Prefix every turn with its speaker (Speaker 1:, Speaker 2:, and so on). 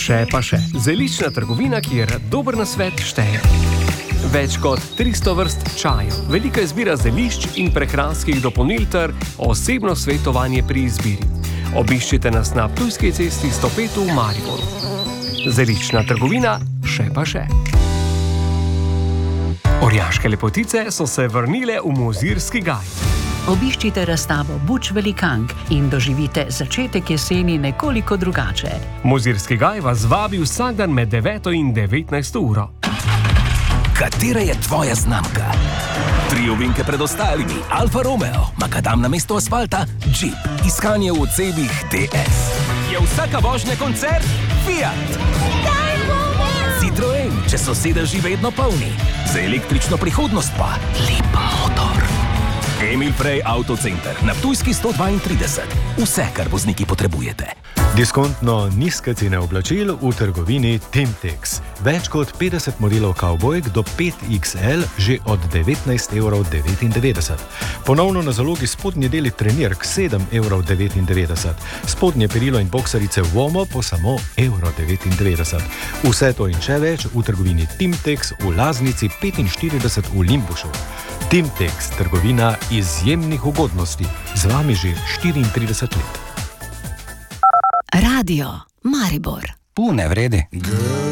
Speaker 1: Še pa še. Zeliščna trgovina, kjer dober nasvet šteje. Več kot 300 vrst čajev, velika izbira zelišč in prehranskih dopolnil ter osebno svetovanje pri izbiri. Obiščite nas na Ptujski cesti 105 v Mariboru. Zeliščna trgovina, še pa še. Orjaške lepotice so se vrnile v Mozirski gaj.
Speaker 2: Obiščite razstavo Buč velikank in doživite začetek jeseni nekoliko drugače.
Speaker 1: Mozirski gaj vas vabi vsak dan med 9 in 19 uro.
Speaker 3: Katera je tvoja znamka? 3 ovinke pred ostalimi. Alfa Romeo, makadam na mesto asfalta, Jeep, iskanje v odsebih DS. Je vsaka vožnja koncert? Fiat. Citroen, če so sedeži vedno polni. Za električno prihodnost pa lep motor. Emil Frey Autocenter na Ptujski 132. Vse, kar vozniki potrebujete.
Speaker 4: Diskontno nizke cene oblačil v trgovini Timtex. Več kot 50 modelov kavbojk do 5XL že od 19,99 €. Ponovno na zalogi spodnji deli trenirk 7,99 €. Spodnje perilo in boksarice Womo po samo 1,99 €. Vse to in še več v trgovini Timtex v Laznici 45 v Limbušu. Timtex, trgovina izjemnih ugodnosti. Z vami že 34 let.
Speaker 2: Radio Maribor.
Speaker 3: Pune vredi.